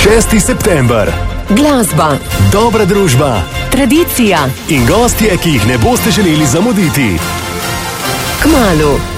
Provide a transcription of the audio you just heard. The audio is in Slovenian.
6. september. Glasba, Dobra družba tradicija, in gostje, ki jih ne boste želeli zamuditi. kmalu.